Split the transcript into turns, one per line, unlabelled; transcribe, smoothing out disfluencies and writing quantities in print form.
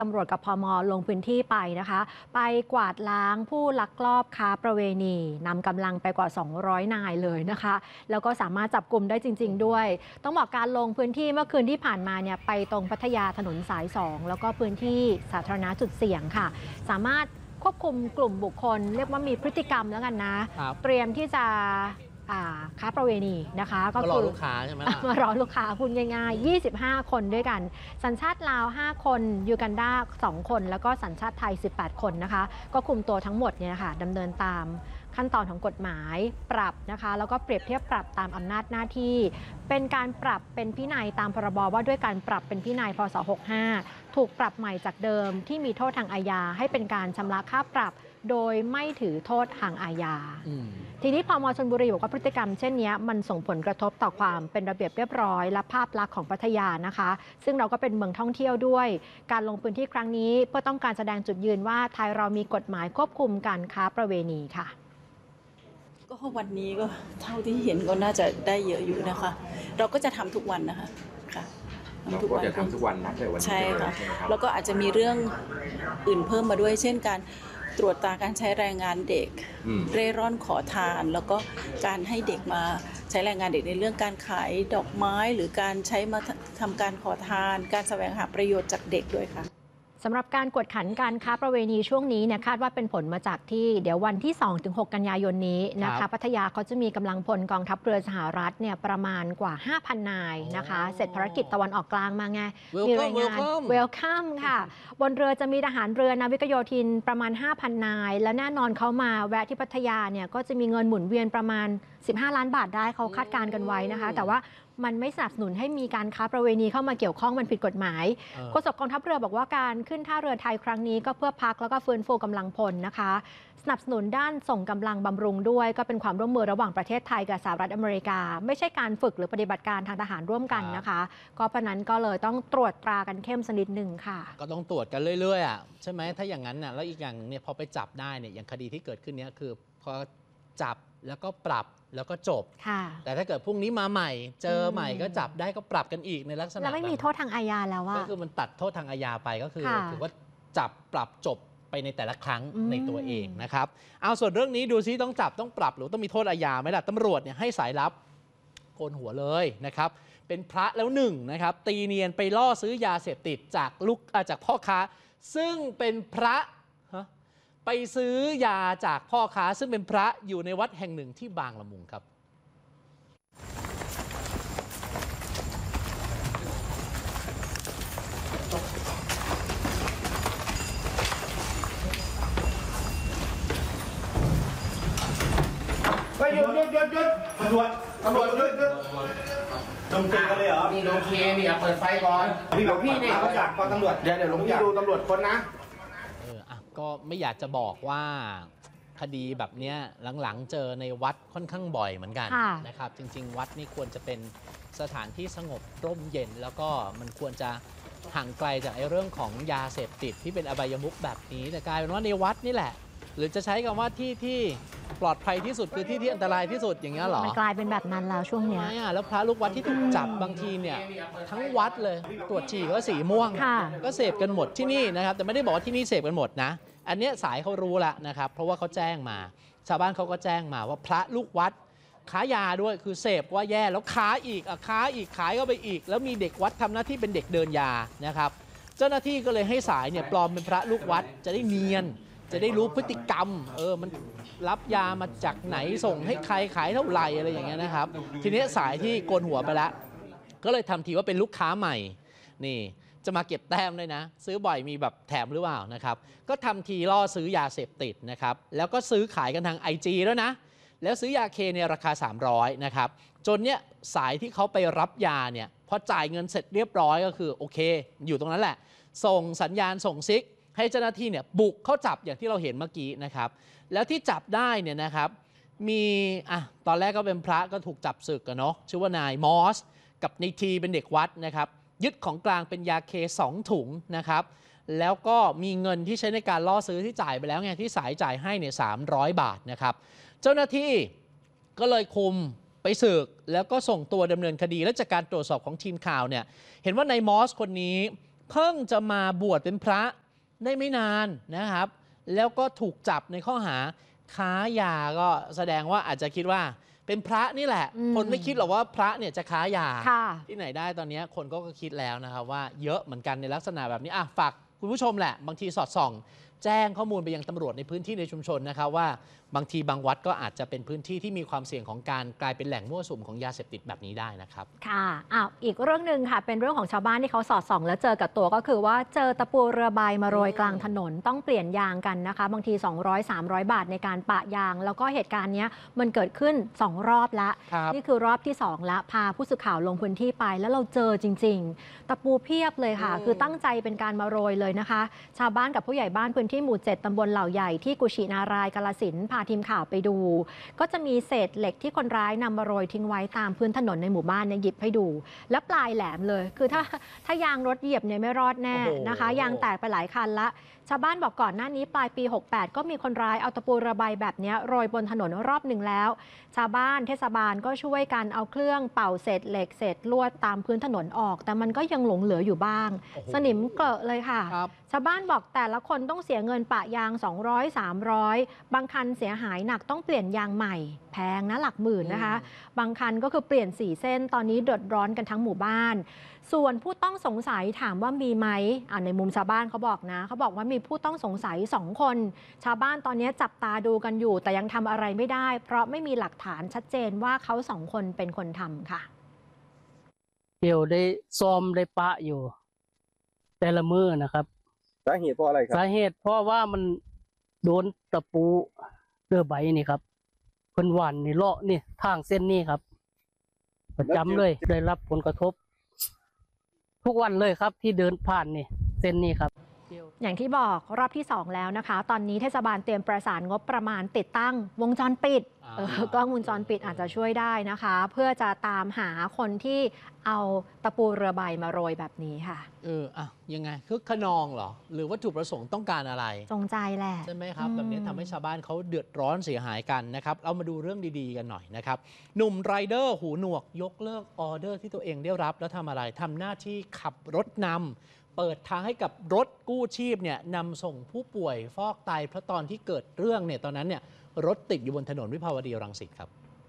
ตำรวจกับพม.ลงพื้นที่ไปนะคะไปกวาดล้างผู้ลักลอบค้าประเวณีนำกำลังไปกว่า200 นายเลยนะคะแล้วก็สามารถจับกลุ่มได้จริงๆด้วยต้องบอกการลงพื้นที่เมื่อคืนที่ผ่านมาเนี่ยไปตรงพัทยาถนนสาย2แล้วก็พื้นที่สาธารณะจุดเสี่ยงค่ะสามารถควบคุมกลุ่มบุคคลเรียกว่ามีพฤติกรรมแล้วกันนะเตรียมที่จะค้าประเวณีนะคะก็คือรอลูกค้าใช่ไหมมารอลูกค้าพูดง่ายๆ25 คนด้วยกันสัญชาติลาว5 คนยูกันดา2 คนแล้วก็สัญชาติไทย18 คนนะคะก็คุมตัวทั้งหมดเนี่ยค่ะดำเนินตามขั้นตอนของกฎหมายปรับนะคะแล้วก็เปรียบเทียบปรับตามอำนาจหน้าที่เป็นการปรับเป็นพินัยตามพรบว่าด้วยการปรับเป็นพินัยพศ65ถูกปรับใหม่จากเดิมที่มีโทษทางอาญาให้เป็นการชำระค่าปรับโดยไม่ถือโทษทางอาญาทีนี้พม.ชลบุรีบอกว่าพฤติกรรมเช่นนี้มันส่งผลกระทบต่อความเป็นระเบียบเรียบร้อยและภาพลักษณ์ของพัทยานะคะซึ่งเราก็เป็นเมืองท่องเที่ยวด้วยการลงพื้นที่ครั้งนี้เพื่อต้องการแสดงจุดยืนว่าไทยเรามีกฎหมายควบคุมการค้าประเวณีค่ะ
ก็วันนี้ก็เท่าที่เห็นก็น่าจะได้เยอะอยู่นะคะเราก็จะทำทุกวันนะคะค่ะ
เราก็จะทำทุกวันนับแต่วันนี้
ใช่ค่ะแล้วก็อาจจะมีเรื่องอื่นเพิ่มมาด้วยเช่นการตรวจตาการใช้แรงงานเด็กเร่ร่อนขอทานแล้วก็การให้เด็กมาใช้แรงงานเด็กในเรื่องการขายดอกไม้หรือการใช้มาทำการขอทานการแสวงหาประโยชน์จากเด็กด้วยค่ะ
สำหรับการกวดขันการค้าประเวณีช่วงนี้เนี่ยคาดว่าเป็นผลมาจากที่เดี๋ยววันที่ 2-6 กันยายนนี้นะคะพัทยาเขาจะมีกำลังพลกองทัพเรือสหรัฐเนี่ยประมาณกว่า 5,000 นายนะคะเสร็จภารกิจตะวันออกกลางมาไงมีรายงานเวลคัมค่ะบนเรือจะมีทหารเรือนาวิกโยธินประมาณ 5,000 นายและแน่นอนเขามาแวะที่พัทยาเนี่ยก็จะมีเงินหมุนเวียนประมาณ15 ล้านบาทได้เขาคาดการณ์กันไว้นะคะแต่ว่ามันไม่สนับสนุนให้มีการค้าประเวณีเข้ามาเกี่ยวข้องมันผิดกฎหมายโฆษกกองทัพเรือบอกว่าการขึ้นท่าเรือไทยครั้งนี้ก็เพื่อพักแล้วก็ฟื้นฟูกำลังพลนะคะสนับสนุนด้านส่งกำลังบำรุงด้วยก็เป็นความร่วมมือระหว่างประเทศไทยกับสหรัฐอเมริกาไม่ใช่การฝึกหรือปฏิบัติการทางทหารร่วมกันนะคะก็เพราะนั้นก็เลยต้องตรวจตรากันเข้มสักนิดหนึ่งค่ะ
ก็ต้องตรวจกันเรื่อยๆอ่ะใช่ไหมถ้าอย่างนั้นน่ะแล้วอีกอย่างเนี่ยพอไปจับได้เนี่ยอย่างคดีที่เกิดขึ้นเนี้ยคือพอจับแล้วก็ปรับแล้วก็จบแต่ถ้าเกิดพรุ่งนี้มาใหม่เจอใหม่ก็จับได้ก็ปรับกันอีกในลักษณะ
แล้วไม่มีโทษทางอาญาแล้วว่า
ก็คือมันตัดโทษทางอาญาไปก็คือถือว่าจับปรับจบไปในแต่ละครั้งในตัวเองนะครับเอาส่วนเรื่องนี้ดูซิต้องจับต้องปรับหรือต้องมีโทษอาญาไหมล่ะตำรวจเนี่ยให้สายลับโกนหัวเลยนะครับเป็นพระแล้วหนึ่งนะครับตีเนียนไปล่อซื้อยาเสพติดจากพ่อค้าซึ่งเป็นพระไปซื้อยาจากพ่อค้าซึ่งเป็นพระอยู่ในวัดแห่งหนึ่งที่บางละมุงครับ
หยุดตำรวจหยุดดมเจกันเลยเหรอ
นี่โอเคนี่เปิดไฟก่อน
พี่เนี่ยเขาอยากฟังตำรวจเดี๋ยวลงดูตำรวจค้นนะ
ก็ไม่อยากจะบอกว่าคดีแบบนี้หลังๆเจอในวัดค่อนข้างบ่อยเหมือนกันนะครับจริงๆวัดนี่ควรจะเป็นสถานที่สงบร่มเย็นแล้วก็มันควรจะห่างไกลจากไอ้เรื่องของยาเสพติดที่เป็นอบายมุขแบบนี้แต่กลายเป็นว่าในวัดนี่แหละหรือจะใช้คำว่าที่ปลอดภัยที่สุดคือที่อันตรายที่สุดอย่างเงี้ยหรอ
มันกลายเป็นแบบนั้นแล้วช่วงนี้
แล้วพระลูกวัดที่ถูกจับบางทีเนี่ยทั้งวัดเลยตรวจฉี่ก็สีม่วงก็เสพกันหมดที่นี่นะครับแต่ไม่ได้บอกว่าที่นี่เสพกันหมดนะอันนี้สายเขารู้แล้วนะครับเพราะว่าเขาแจ้งมาชาวบ้านเขาก็แจ้งมาว่าพระลูกวัดค้ายาด้วยคือเสพว่าแย่แล้วค้าอีกขายก็ไปอีกแล้วมีเด็กวัดทำหน้าที่เป็นเด็กเดินยานะครับเจ้าหน้าที่ก็เลยให้สายเนี่ยปลอมเป็นพระลูกวัดจะได้เนียนจะได้รู้พฤติกรรมมันรับยามาจากไหนส่งให้ใครขายเท่าไหร่อะไรอย่างเงี้ยนะครับทีนี้สายที่โกนหัวไปแล้วก็เลยทำทีว่าเป็นลูกค้าใหม่นี่จะมาเก็บแต้มเลยนะซื้อบ่อยมีแบบแถมหรือเปล่านะครับก็ทำทีล่อซื้อยาเสพติดนะครับแล้วก็ซื้อขายกันทาง IG แล้วนะแล้วซื้อยาเคในราคา300นะครับจนเนี่ยสายที่เขาไปรับยาเนี่ยพอจ่ายเงินเสร็จเรียบร้อยก็คือโอเคอยู่ตรงนั้นแหละส่งสัญญาณส่งซิกให้เจ้าหน้าที่เนี่ยบุกเข้าจับอย่างที่เราเห็นเมื่อกี้นะครับแล้วที่จับได้เนี่ยนะครับมีตอนแรกก็เป็นพระก็ถูกจับศึกกันเนาะชื่อว่านายมอสกับนายทีเป็นเด็กวัดนะครับยึดของกลางเป็นยาเค2 ถุงนะครับแล้วก็มีเงินที่ใช้ในการล่อซื้อที่จ่ายไปแล้วไงที่สายจ่ายให้เนี่ย300 บาทนะครับเจ้าหน้าที่ก็เลยคุมไปสืบแล้วก็ส่งตัวดำเนินคดีและจากการตรวจสอบของทีมข่าวเนี่ยเห็นว่านายมอสคนนี้เพิ่งจะมาบวชเป็นพระได้ไม่นานนะครับ แล้วก็ถูกจับในข้อหาค้ายาก็แสดงว่าอาจจะคิดว่าเป็นพระนี่แหละคนไม่คิดหรอกว่าพระเนี่ยจะค้ายาที่ไหนได้ตอนนี้คนก็คิดแล้วนะครับว่าเยอะเหมือนกันในลักษณะแบบนี้ฝากคุณผู้ชมแหละบางทีสอดส่องแจ้งข้อมูลไปยังตำรวจในพื้นที่ในชุมชนนะครับว่าบางทีบางวัดก็อาจจะเป็นพื้นที่ที่มีความเสี่ยงของการกลายเป็นแหล่งมั่วสุมของยาเสพติดแบบนี้ได้นะครับ
ค่ะอีกเรื่องหนึ่งค่ะเป็นเรื่องของชาวบ้านที่เขาสอดส่องแล้วเจอกับตัวก็คือว่าเจอตะปูเรือใบมาโรยกลางถนนต้องเปลี่ยนยางกันนะคะบางที200-300 บาทในการปะยางแล้วก็เหตุการณ์นี้มันเกิดขึ้น2รอบแล้วนี่คือรอบที่2แล้วพาผู้สื่อข่าวลงพื้นที่ไปแล้วเราเจอจริงๆตะปูเพียบเลยค่ะคือตั้งใจเป็นการมาโรยเลยนะคะชาวบ้านกับผู้ใหญ่บ้านพื้นที่หมู่7ตำบลเหล่าใหญ่ที่กุชินารายกาฬสินธุ์พาทีมข่าวไปดูก็จะมีเศษเหล็กที่คนร้ายนำมาโรยทิ้งไว้ตามพื้นถนนในหมู่บ้านเนี่ยหยิบให้ดูแล้วปลายแหลมเลยคือถ้ายางรถเหยียบเนี่ยไม่รอดแน่นะคะยางแตกไปหลายคันละชาวบ้านบอกก่อนหน้านี้ปลายปี68ก็มีคนร้ายเอาตะปูระบายแบบนี้โรยบนถนนรอบหนึ่งแล้วชาวบ้านเทศบาลก็ช่วยกันเอาเครื่องเป่าเศษเหล็กเศษลวดตามพื้นถนนออกแต่มันก็ยังหลงเหลืออยู่บ้างสนิมเกลอะเลยค่ะชาวบ้านบอกแต่ละคนต้องเสียเงินปะยาง200-300บางคันเสียหายหนักต้องเปลี่ยนยางใหม่แพงนะหลักหมื่นนะคะบางคันก็คือเปลี่ยน4เส้นตอนนี้เดือดร้อนกันทั้งหมู่บ้านส่วนผู้ต้องสงสัยถามว่ามีไหมในมุมชาวบ้านเขาบอกนะเขาบอกว่ามีผู้ต้องสงสัย2 คนชาวบ้านตอนนี้จับตาดูกันอยู่แต่ยังทำอะไรไม่ได้เพราะไม่มีหลักฐานชัดเจนว่าเขา2 คนเป็นคนทำค่ะ
เดี๋ยวได้ซ้อมได้ปะอยู่แต่ละมือนะครับ
สาเหตุเพราะอะไรครับ
สาเหตุเพราะว่ามันโดนตะปูเรือใบนี่ครับเพิ่นหวานนี่เลาะนี่ทางเส้นนี้ครับประจำเลยได้รับผลกระทบทุกวันเลยครับที่เดินผ่านนี่เส้นนี้ครับ
อย่างที่บอกรอบที่2แล้วนะคะตอนนี้เทศบาลเตรียมประสานงบประมาณติดตั้งวงจรปิดกล้องวงจรปิดอาจจะช่วยได้นะคะเพื่อจะตามหาคนที่เอาตะปูเรือใบมาโรยแบบนี้ค่ะ
ยังไงคือขนองเหรอหรือวัตถุประสงค์ต้องการอะไร
จงใจแหละ
ใช่ไหมครับแบบนี้ทำให้ชาวบ้านเขาเดือดร้อนเสียหายกันนะครับเรามาดูเรื่องดีๆกันหน่อยนะครับหนุ่มไรเดอร์หูหนวกยกเลิกออเดอร์ที่ตัวเองได้รับแล้วทำอะไรทำหน้าที่ขับรถนำเปิดทางให้กับรถกู้ชีพเนี่ยนำส่งผู้ป่วยฟอกไตเพราะตอนที่เกิดเรื่องเนี่ยตอนนั้นเนี่ยรถติดอยู่บนถนนวิภาวดีรังสิตครับ